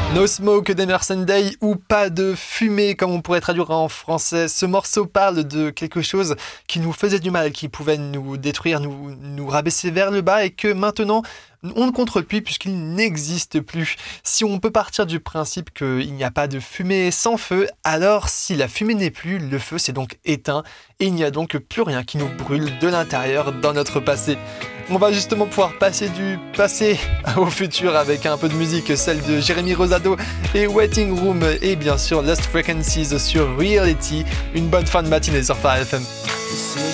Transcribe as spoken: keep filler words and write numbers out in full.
No Smoke d'Emerson Day ou Pas de fumée comme on pourrait traduire en français. Ce morceau parle de quelque chose qui nous faisait du mal, qui pouvait nous détruire, nous, nous rabaisser vers le bas et que maintenant on ne contrôle plus puisqu'il n'existe plus. Si on peut partir du principe qu'il n'y a pas de fumée sans feu, alors si la fumée n'est plus, le feu s'est donc éteint et il n'y a donc plus rien qui nous brûle de l'intérieur dans notre passé. On va justement pouvoir passer du passé au futur avec un peu de musique, celle de Jérémy Rosado et Waiting Room et bien sûr Lost Frequencies sur Reality. Une bonne fin de matinée sur Phare F M.